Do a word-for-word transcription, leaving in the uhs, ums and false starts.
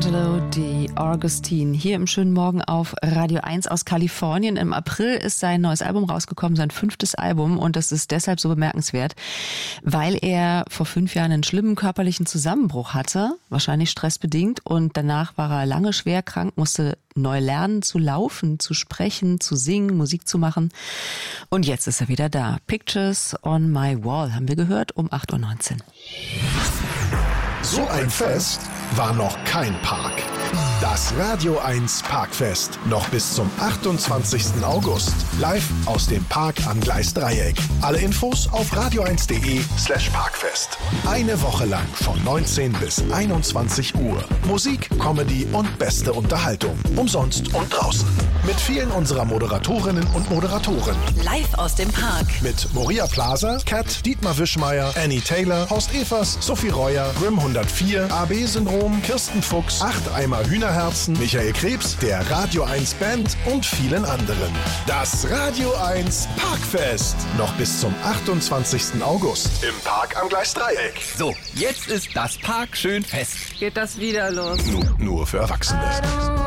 D'Angelo D'Agostino hier im schönen Morgen auf Radio eins aus Kalifornien. Im April ist sein neues Album rausgekommen, sein fünftes Album, und das ist deshalb so bemerkenswert, weil er vor fünf Jahren einen schlimmen körperlichen Zusammenbruch hatte, wahrscheinlich stressbedingt, und danach war er lange schwer krank, musste neu lernen zu laufen, zu sprechen, zu singen, Musik zu machen, und jetzt ist er wieder da. Pictures on my wall haben wir gehört um acht Uhr neunzehn. So ein Fest war noch kein Park. Das Radio eins Parkfest. Noch bis zum achtundzwanzigsten August. Live aus dem Park am Gleisdreieck. Alle Infos auf radio eins punkt de slash parkfest. Eine Woche lang von neunzehn bis einundzwanzig Uhr. Musik, Comedy und beste Unterhaltung. Umsonst und draußen. Mit vielen unserer Moderatorinnen und Moderatoren. Live aus dem Park. Mit Moria Plaza, Kat, Dietmar Wischmeier, Annie Taylor, Horst Evers, Sophie Reuer, Grimm hundertvier, A B-Syndrom, Kirsten Fuchs, acht Eimer Hühnerherzen, Michael Krebs, der Radio eins Band und vielen anderen. Das Radio eins Parkfest. Noch bis zum achtundzwanzigsten August. Im Park am Gleisdreieck. So, jetzt ist das Park schön fest. Geht das wieder los? Nur, nur für Erwachsene.